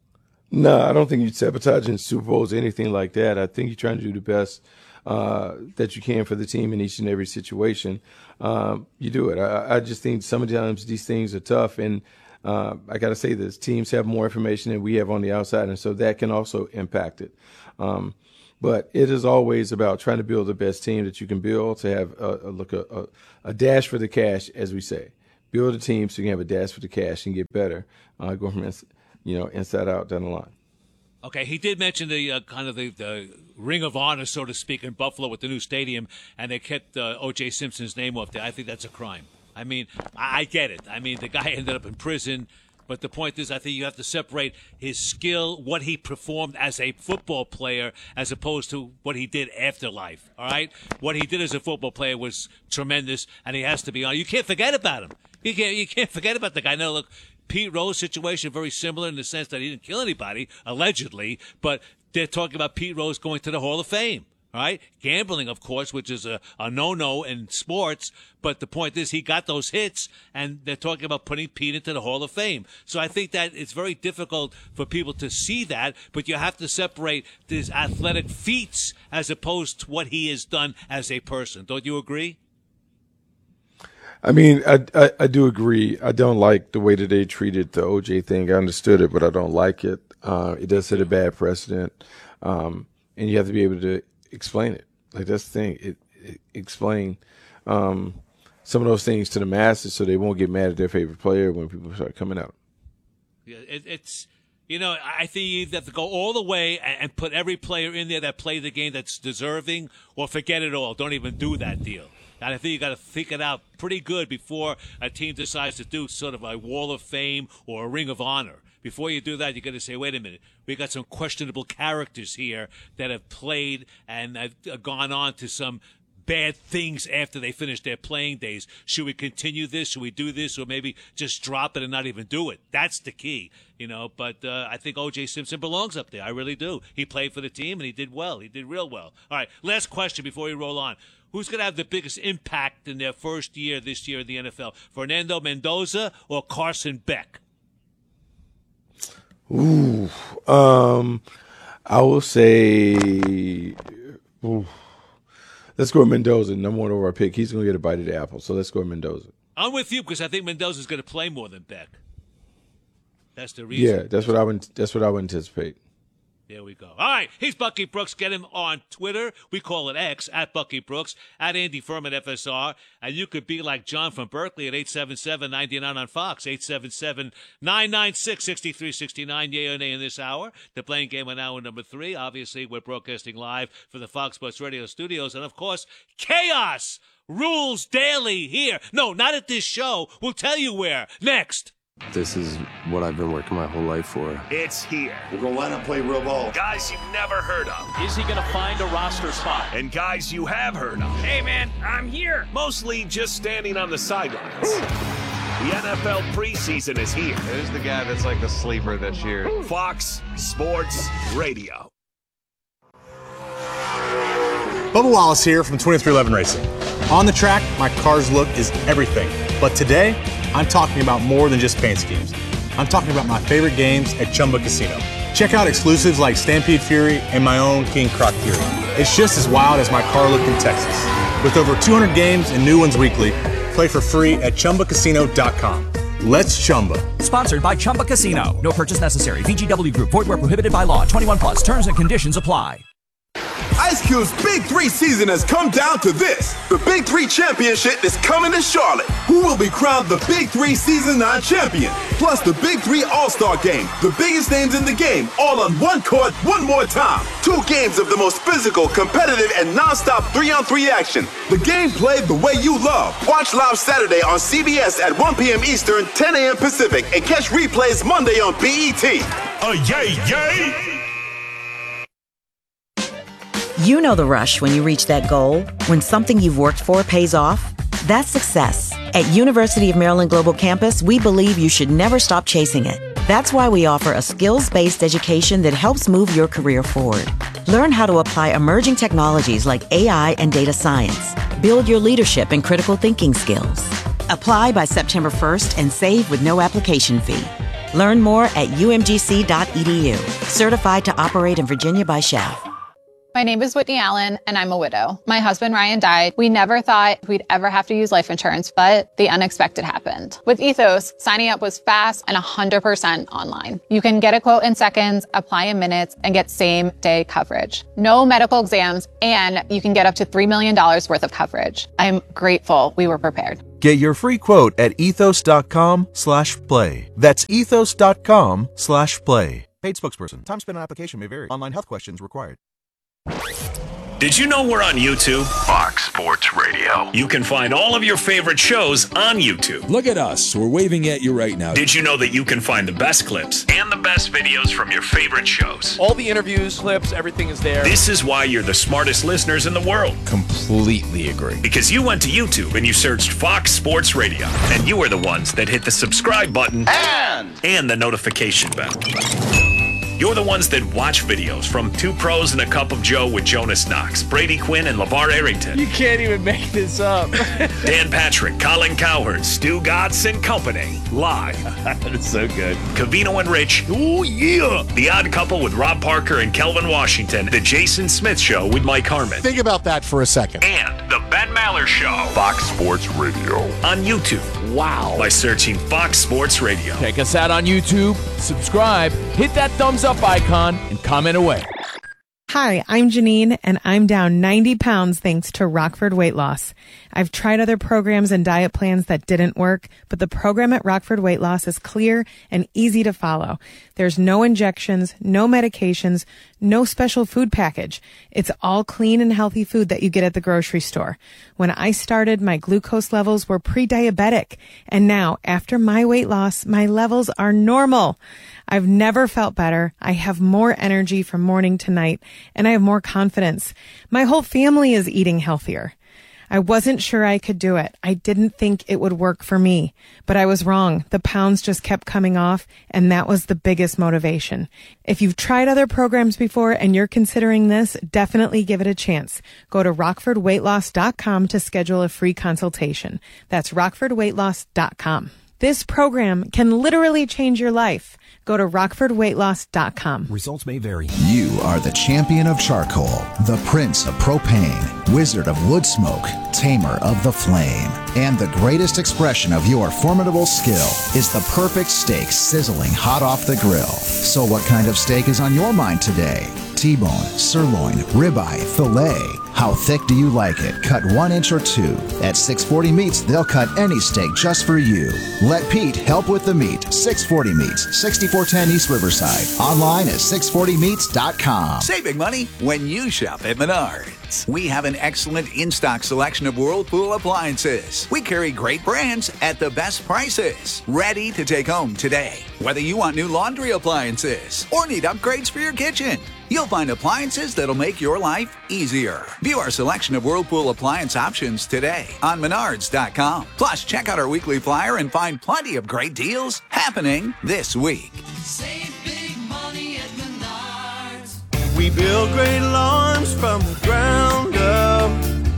Speaker 21: No, I don't think you're sabotaging Super Bowls or anything like that. I think you're trying to do the best that you can for the team in each and every situation. You do it. I just think sometimes these things are tough, and I got to say this, teams have more information than we have on the outside, and so that can also impact it. But it is always about trying to build the best team that you can build, to have a dash for the cash, as we say. Build a team so you can have a dash for the cash and get better. Go from inside out down the line.
Speaker 20: Okay, he did mention the kind of the Ring of Honor, so to speak, in Buffalo with the new stadium, and they kept O.J. Simpson's name off there. I think that's a crime. I mean, I get it. I mean, the guy ended up in prison, but the point is, I think you have to separate his skill, what he performed as a football player, as opposed to what he did after life, all right? What he did as a football player was tremendous, and he has to be on. You can't forget about him. You can't forget about the guy. Now, look, Pete Rose situation, very similar in the sense that he didn't kill anybody, allegedly, but they're talking about Pete Rose going to the Hall of Fame, all right? Gambling, of course, which is a no-no in sports, but the point is he got those hits, and they're talking about putting Pete into the Hall of Fame. So I think that it's very difficult for people to see that, but you have to separate his athletic feats as opposed to what he has done as a person. Don't you agree?
Speaker 21: I mean, I do agree. I don't like the way that they treated the OJ thing. I understood it, but I don't like it. It does set a bad precedent, and you have to be able to explain it. Like, that's the thing. Explain some of those things to the masses so they won't get mad at their favorite player when people start coming at them.
Speaker 20: Yeah, it's I think you have to go all the way and put every player in there that played the game that's deserving, or forget it all. Don't even do that deal. And I think you got to think it out pretty good before a team decides to do sort of a Wall of Fame or a Ring of Honor. Before you do that, you got to say, wait a minute, we got some questionable characters here that have played and have gone on to some bad things after they finish their playing days. Should we continue this? Should we do this? Or maybe just drop it and not even do it? That's the key, But I think O.J. Simpson belongs up there. I really do. He played for the team, and he did well. He did real well. All right, last question before we roll on. Who's going to have the biggest impact in their first year this year in the NFL? Fernando Mendoza or Carson Beck?
Speaker 21: Ooh, I will say, let's go with Mendoza, number one over our pick. He's going to get a bite of the apple, so let's go with Mendoza.
Speaker 20: I'm with you because I think Mendoza's going to play more than Beck. That's the reason.
Speaker 21: Yeah, that's what I would anticipate.
Speaker 20: There we go. All right, he's Bucky Brooks. Get him on Twitter. We call it X, at Bucky Brooks, at Andy Furman FSR. And you could be like John from Berkeley at 877-99 on Fox, 877-996-6369. Yay or nay in this hour. The playing game on hour number 3. Obviously, we're broadcasting live from the Fox Sports Radio studios. And, of course, chaos rules daily here. No, not at this show. We'll tell you where. Next.
Speaker 1: This is what I've been working my whole life for.
Speaker 2: It's here.
Speaker 23: We're going to line up, play real ball.
Speaker 2: Guys you've never heard of.
Speaker 24: Is he going to find a roster spot?
Speaker 2: And guys you have heard of.
Speaker 24: Hey, man, I'm here.
Speaker 2: Mostly just standing on the sidelines. The NFL preseason is here.
Speaker 25: Who's the guy that's like the sleeper this year?
Speaker 2: Fox Sports Radio.
Speaker 26: Bubba Wallace here from 2311 Racing. On the track, my car's look is everything. But today, I'm talking about more than just paint schemes. I'm talking about my favorite games at Chumba Casino. Check out exclusives like Stampede Fury and my own King Croc Fury. It's just as wild as my car look in Texas. With over 200 games and new ones weekly, play for free at ChumbaCasino.com. Let's Chumba.
Speaker 27: Sponsored by Chumba Casino. No purchase necessary. VGW Group. Void where prohibited by law. 21 plus. Terms and conditions apply.
Speaker 28: Ice Cube's Big 3 season has come down to this. The Big 3 Championship is coming to Charlotte. Who will be crowned the Big 3 Season 9 champion? Plus the Big 3 All-Star Game. The biggest names in the game, all on one court, one more time. 2 games of the most physical, competitive, and non-stop 3-on-3 action. The game played the way you love. Watch live Saturday on CBS at 1 p.m. Eastern, 10 a.m. Pacific, and catch replays Monday on BET.
Speaker 2: Yay, yay!
Speaker 29: You know the rush when you reach that goal, when something you've worked for pays off. That's success. At University of Maryland Global Campus, we believe you should never stop chasing it. That's why we offer a skills-based education that helps move your career forward. Learn how to apply emerging technologies like AI and data science. Build your leadership and critical thinking skills. Apply by September 1st and save with no application fee. Learn more at umgc.edu. Certified to operate in Virginia by Shell.
Speaker 3: My name is Whitney Allen, and I'm a widow. My husband, Ryan, died. We never thought we'd ever have to use life insurance, but the unexpected happened. With Ethos, signing up was fast and 100% online. You can get a quote in seconds, apply in minutes, and get same-day coverage. No medical exams, and you can get up to $3 million worth of coverage. I'm grateful we were prepared.
Speaker 4: Get your free quote at ethos.com/play. That's ethos.com/play. Paid spokesperson. Time spent on application may vary. Online health questions required.
Speaker 2: Did you know we're on YouTube? Fox Sports Radio. You can find all of your favorite shows on YouTube.
Speaker 5: Look at us. We're waving at you right now.
Speaker 2: Did you know that you can find the best clips and the best videos from your favorite shows?
Speaker 8: All the interviews, clips, everything is there.
Speaker 2: This is why you're the smartest listeners in the world.
Speaker 8: Completely agree.
Speaker 2: Because you went to YouTube and you searched Fox Sports Radio, and you were the ones that hit the subscribe button and the notification bell. You're the ones that watch videos from Two Pros and a Cup of Joe with Jonas Knox, Brady Quinn, and LeVar Arrington.
Speaker 8: You can't even make this up.
Speaker 2: Dan Patrick, Colin Cowherd, Stu Gatz and Company. Live.
Speaker 8: That is so good.
Speaker 2: Covino and Rich. Oh, yeah. The Odd Couple with Rob Parker and Kelvin Washington. The Jason Smith Show with Mike Harmon.
Speaker 9: Think about that for a second.
Speaker 2: And The Ben Maller Show. Fox Sports Radio. On YouTube.
Speaker 8: Wow.
Speaker 2: By searching Fox Sports Radio.
Speaker 8: Check us out on YouTube. Subscribe. Hit that thumbs up icon and comment away.
Speaker 10: Hi, I'm Janine, and I'm down 90 pounds thanks to Rockford Weight Loss. I've tried other programs and diet plans that didn't work, but the program at Rockford Weight Loss is clear and easy to follow. There's no injections, no medications, no special food package. It's all clean and healthy food that you get at the grocery store. When I started, my glucose levels were pre-diabetic, and now, after my weight loss, my levels are normal. I've never felt better. I have more energy from morning to night, and I have more confidence. My whole family is eating healthier. I wasn't sure I could do it. I didn't think it would work for me, but I was wrong. The pounds just kept coming off, and that was the biggest motivation. If you've tried other programs before and you're considering this, definitely give it a chance. Go to rockfordweightloss.com to schedule a free consultation. That's rockfordweightloss.com. This program can literally change your life. Go to rockfordweightloss.com.
Speaker 11: Results may vary. You are the champion of charcoal, the prince of propane, wizard of wood smoke, tamer of the flame. And the greatest expression of your formidable skill is the perfect steak sizzling hot off the grill. So what kind of steak is on your mind today? T-bone, sirloin, ribeye, filet. How thick do you like it? Cut 1 inch or 2. At 640 Meats, they'll cut any steak just for you. Let Pete help with the meat. 640 Meats, 6410 East Riverside. Online at 640meats.com.
Speaker 12: Saving money when you shop at Menards. We have an excellent in-stock selection of Whirlpool appliances. We carry great brands at the best prices. Ready to take home today. Whether you want new laundry appliances or need upgrades for your kitchen, you'll find appliances that'll make your life easier. View our selection of Whirlpool appliance options today on Menards.com. Plus, check out our weekly flyer and find plenty of great deals happening this week.
Speaker 23: Save big money at Menards.
Speaker 30: We build great lawns from the ground up.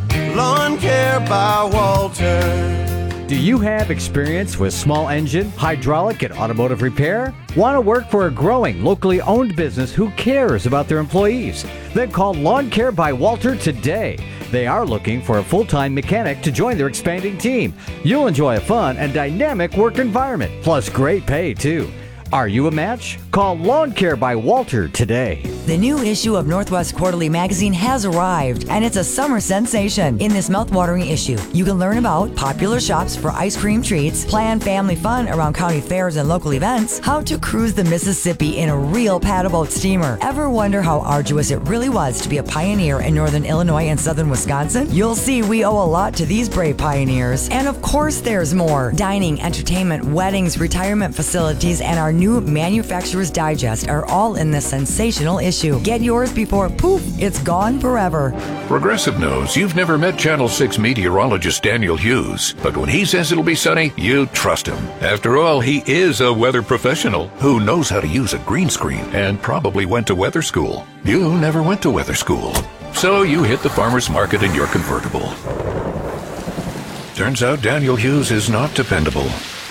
Speaker 30: Lawn Care by Walter.
Speaker 7: Do you have experience with small engine, hydraulic, and automotive repair? Want to work for a growing, locally owned business who cares about their employees? Then call Lawn Care by Walter today. They are looking for a full-time mechanic to join their expanding team. You'll enjoy a fun and dynamic work environment, plus great pay, too. Are you a match? Call Lawn Care by Walter today.
Speaker 31: The new issue of Northwest Quarterly magazine has arrived, and it's a summer sensation. In this mouthwatering issue, you can learn about popular shops for ice cream treats, plan family fun around county fairs and local events, how to cruise the Mississippi in a real paddleboat steamer. Ever wonder how arduous it really was to be a pioneer in northern Illinois and southern Wisconsin? You'll see we owe a lot to these brave pioneers. And of course there's more. Dining, entertainment, weddings, retirement facilities, and our new Manufacturer's Digest are all in this sensational issue. Get yours before, poof, it's gone forever.
Speaker 32: Progressive knows you've never met Channel 6 meteorologist Daniel Hughes, but when he says it'll be sunny, you trust him. After all, he is a weather professional who knows how to use a green screen and probably went to weather school. You never went to weather school, so you hit the farmer's market in your convertible. Turns out Daniel Hughes is not dependable.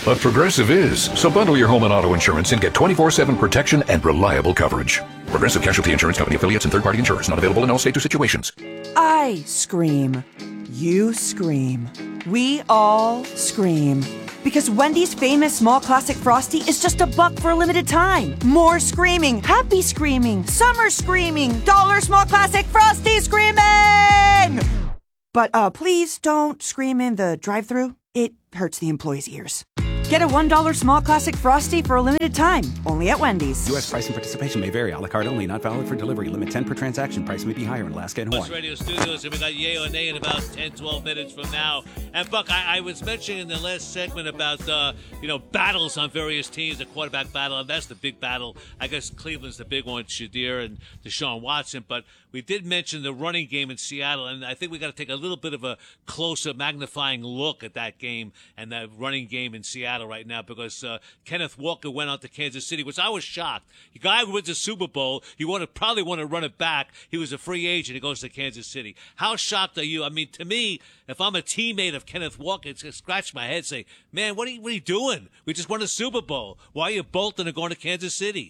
Speaker 32: But Progressive is. So bundle your home and auto insurance and get 24/7 protection and reliable coverage. Progressive Casualty Insurance Company affiliates and third-party insurers. Not available in all states or situations.
Speaker 6: I scream. You scream. We all scream. Because Wendy's famous small classic Frosty is just $1 for a limited time. More screaming, happy screaming, summer screaming, dollar small classic Frosty screaming! But please don't scream in the drive-thru. It hurts the employees' ears. Get a $1 small classic Frosty for a limited time, only at Wendy's.
Speaker 9: U.S. price and participation may vary. A la carte only, not valid for delivery. Limit 10 per transaction. Price may be higher in Alaska and Hawaii.
Speaker 13: Radio Studios, and we got Yay or Nay in about 10, 12 minutes from now. And Buck, I was mentioning in the last segment about battles on various teams, the quarterback battle, and that's the big battle. I guess Cleveland's the big one, Shadir and Deshaun Watson. But we did mention the running game in Seattle, and I think we got to take a little bit of a closer, magnifying look at that game and that running game in Seattle right now, because Kenneth Walker went on to Kansas City, which I was shocked. The guy who wins the Super Bowl, you probably want to run it back. He was a free agent. He goes to Kansas City. How shocked are you? I mean, to me, if I'm a teammate of Kenneth Walker, it's just scratch my head, say, man, what are you doing? We just won a Super Bowl. Why are you bolting and going to Kansas City?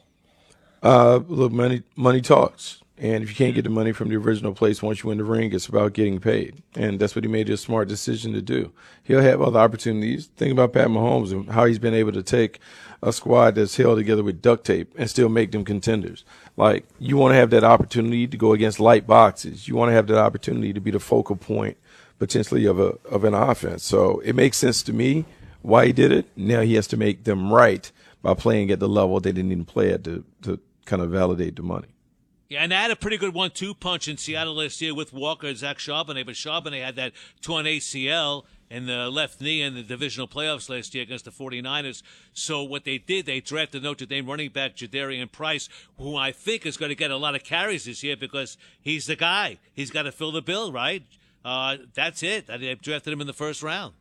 Speaker 14: Look, money talks. And if you can't get the money from the original place once you win the ring, it's about getting paid. And that's what he made a smart decision to do. He'll have other opportunities. Think about Pat Mahomes and how he's been able to take a squad that's held together with duct tape and still make them contenders. Like, you want to have that opportunity to go against light boxes. You want to have that opportunity to be the focal point potentially of an offense. So it makes sense to me why he did it. Now he has to make them right by playing at the level they didn't even play at to kind of validate the money.
Speaker 13: Yeah, and they had a pretty good 1-2 punch in Seattle last year with Walker and Zach Charbonnet, but Charbonnet had that torn ACL in the left knee in the divisional playoffs last year against the 49ers. So what they did, they drafted Notre Dame running back Jadarian Price, who I think is going to get a lot of carries this year because he's the guy. He's got to fill the bill, right? That's it. They drafted him in the first round.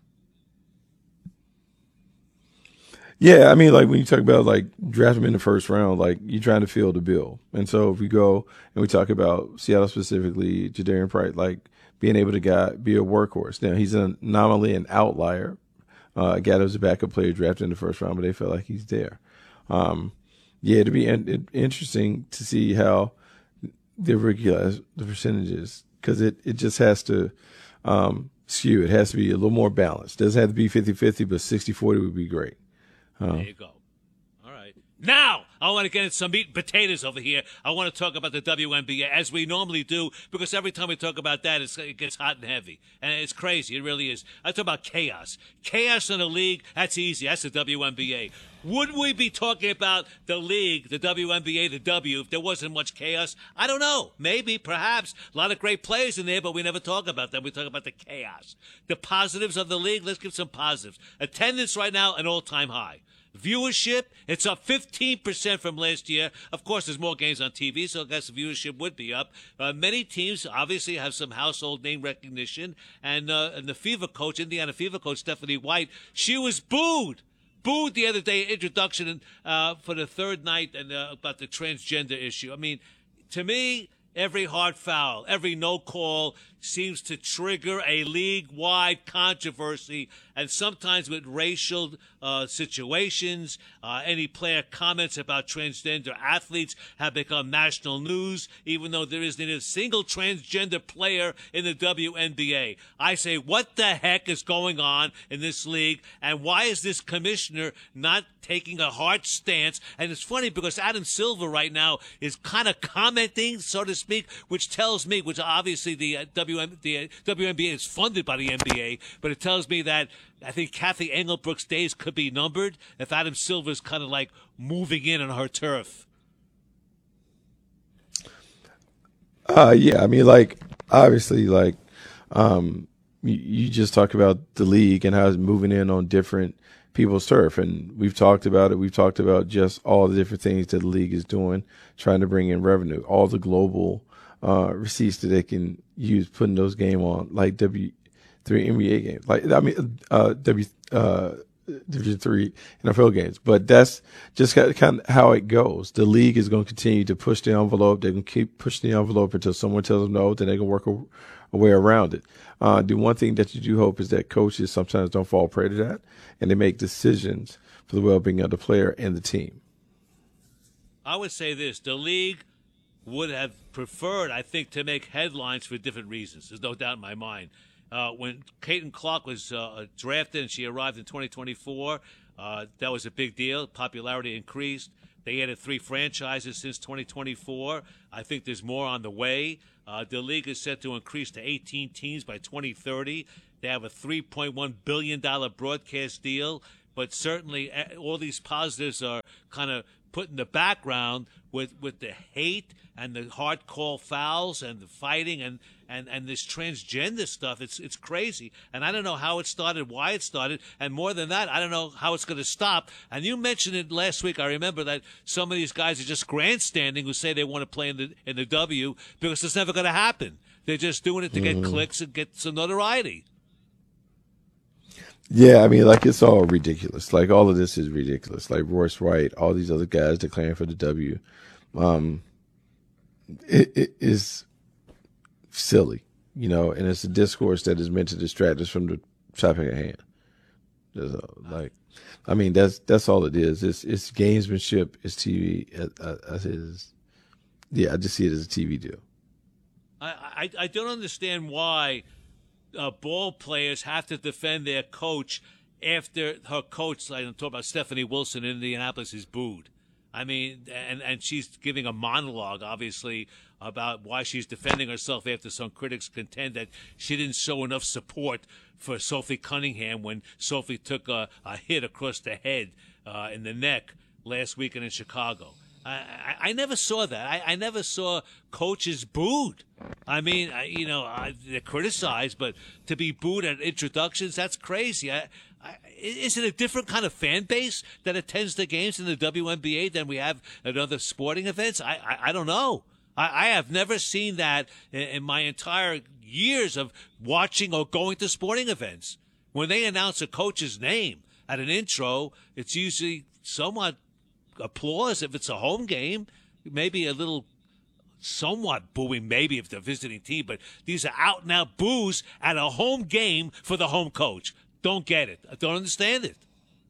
Speaker 14: Yeah, I mean, like, when you talk about, like, draft him in the first round, like, you're trying to fill the bill. And so if we go and we talk about Seattle specifically, Jadarian Price, like, being able to be a workhorse. Now, he's an anomaly, an outlier. A guy that was a backup player drafted in the first round, but they felt like he's there. It'd be interesting to see how they regularize the percentages, because it just has to skew. It has to be a little more balanced. It doesn't have to be 50-50, but 60-40 would be great.
Speaker 13: There you go. All right. Now, I want to get into some meat and potatoes over here. I want to talk about the WNBA, as we normally do, because every time we talk about that, it gets hot and heavy. And it's crazy. It really is. I talk about chaos. Chaos in the league, that's easy. That's the WNBA. Would we be talking about the league, the WNBA, the W, if there wasn't much chaos? I don't know. Maybe, perhaps. A lot of great players in there, but we never talk about them. We talk about the chaos. The positives of the league, let's give some positives. Attendance right now, an all-time high. Viewership, it's up 15% from last year. Of course, there's more games on TV, so I guess the viewership would be up. Many teams obviously have some household name recognition. And the Fever coach, Indiana Fever coach, Stephanie White, she was booed the other day, introduction for the third night, and about the transgender issue. I mean, to me, every hard foul, every no call seems to trigger a league-wide controversy, and sometimes with racial situations, any player comments about transgender athletes have become national news, even though there isn't a single transgender player in the WNBA. I say, what the heck is going on in this league, and why is this commissioner not taking a hard stance? And it's funny because Adam Silver right now is kind of commenting, so to speak, which tells me, which obviously the WNBA is funded by the NBA, but it tells me that I think Kathy Engelbrook's days could be numbered if Adam Silver's kind of like moving in on her turf.
Speaker 14: Yeah, I mean, like, obviously, like, you just talk about the league and how it's moving in on different people's turf, and we've talked about it. We've talked about just all the different things that the league is doing, trying to bring in revenue, all the global receipts that they can use, putting those games on, like W3 NBA games. Like, I mean, Division III NFL games. But that's just kind of how it goes. The league is going to continue to push the envelope. They're going to keep pushing the envelope until someone tells them no, then they're going to work a way around it. The one thing that you do hope is that coaches sometimes don't fall prey to that, and they make decisions for the well-being of the player and the team.
Speaker 13: I would say this. The league would have preferred, I think, to make headlines for different reasons. There's no doubt in my mind. When Caitlin Clark was drafted and she arrived in 2024, that was a big deal. Popularity increased. They added 3 franchises since 2024. I think there's more on the way. The league is set to increase to 18 teams by 2030. They have a $3.1 billion broadcast deal. But certainly all these positives are kind of put in the background with the hate and the hard call fouls and the fighting and this transgender stuff. It's crazy. And I don't know how it started, why it started. And more than that, I don't know how it's going to stop. And you mentioned it last week. I remember that some of these guys are just grandstanding who say they want to play in the W because it's never going to happen. They're just doing it to get clicks and get some notoriety.
Speaker 14: Yeah, I mean, like, it's all ridiculous. Like, all of this is ridiculous. Like, Royce Wright, all these other guys declaring for the W. It is silly, you know, and it's a discourse that is meant to distract us from the topic at hand. Like, I mean, that's all it is. It's gamesmanship. It's TV. I just see it as a TV deal.
Speaker 13: I don't understand why ball players have to defend their coach after her coach, like I'm talking about Stephanie Wilson in Indianapolis, is booed. I mean, and she's giving a monologue, obviously, about why she's defending herself after some critics contend that she didn't show enough support for Sophie Cunningham when Sophie took a hit across the head in the neck last weekend in Chicago. I never saw that. I never saw coaches booed. I mean, they're criticized, but to be booed at introductions, that's crazy. Is it a different kind of fan base that attends the games in the WNBA than we have at other sporting events? I don't know. I have never seen that in my entire years of watching or going to sporting events. When they announce a coach's name at an intro, it's usually somewhat applause if it's a home game, maybe a little somewhat booing maybe if they're visiting team, but these are out and out boos at a home game for the home coach. Don't get it. I don't understand it.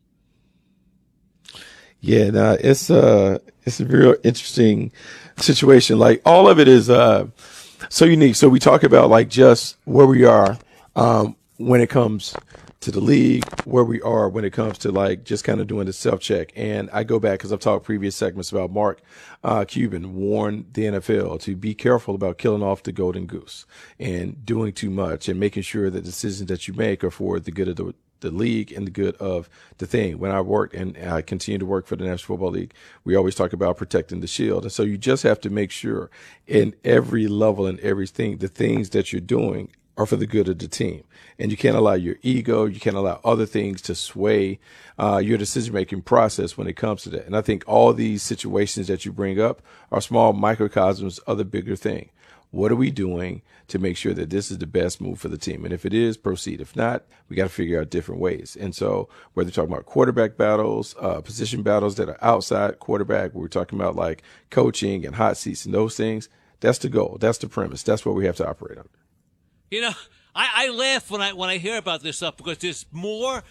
Speaker 14: Yeah, no, it's a real interesting situation. Like, all of it is so unique. So we talk about, like, just where we are when it comes to the league, where we are when it comes to, like, just kind of doing the self-check. And I go back because I've talked previous segments about Mark Cuban warned the NFL to be careful about killing off the golden goose and doing too much and making sure that decisions that you make are for the good of the league and the good of the thing. When I worked and I continue to work for the National Football League, we always talk about protecting the shield. And so you just have to make sure in every level and everything, the things that you're doing are for the good of the team. And you can't allow your ego, you can't allow other things to sway your decision-making process when it comes to that. And I think all these situations that you bring up are small microcosms of the bigger thing. What are we doing to make sure that this is the best move for the team? And if it is, proceed. If not, we got to figure out different ways. And so whether we're talking about quarterback battles, position battles that are outside quarterback, we're talking about, like, coaching and hot seats and those things, that's the goal. That's the premise. That's what we have to operate under.
Speaker 13: You know, I laugh when I hear about this stuff because there's more,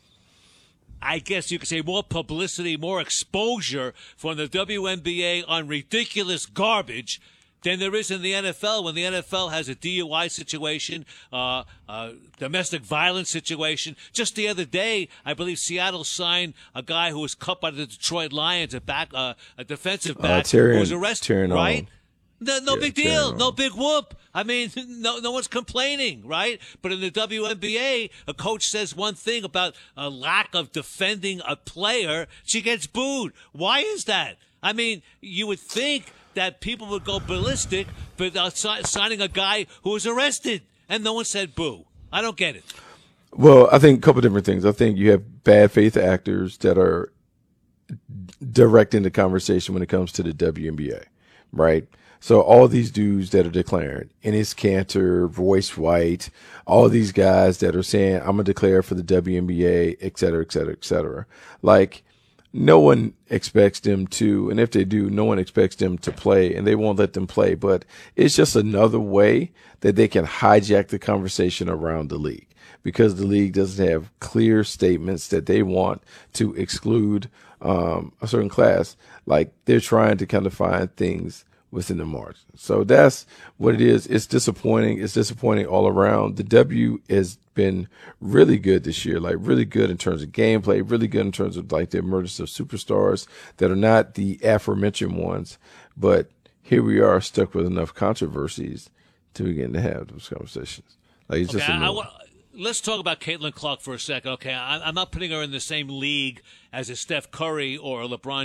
Speaker 13: I guess you could say, more publicity, more exposure from the WNBA on ridiculous garbage than there is in the NFL. When the NFL has a DUI situation, domestic violence situation. Just the other day, I believe Seattle signed a guy who was cut by the Detroit Lions, a defensive back who was arrested, right? No big deal. No big whoop. I mean, no one's complaining, right? But in the WNBA, a coach says one thing about a lack of defending a player. She gets booed. Why is that? I mean, you would think that people would go ballistic for signing a guy who was arrested, and no one said boo. I don't get it.
Speaker 14: Well, I think a couple different things. I think you have bad faith actors that are directing the conversation when it comes to the WNBA. right? So all these dudes that are declaring, Enes Kanter, Royce White, all these guys that are saying, I'm going to declare for the WNBA, et cetera, et cetera, et cetera. Like, no one expects them to, and if they do, no one expects them to play, and they won't let them play. But it's just another way that they can hijack the conversation around the league, because the league doesn't have clear statements that they want to exclude a certain class. Like, they're trying to kind of find things within the margin. So that's what it is. It's disappointing. It's disappointing all around. The W has been really good this year, like really good in terms of gameplay, really good in terms of like the emergence of superstars that are not the aforementioned ones. But here we are stuck with enough controversies to begin to have those conversations. Like, it's just
Speaker 13: let's talk about Caitlin Clark for a second. Okay, I'm not putting her in the same league as a Steph Curry or a LeBron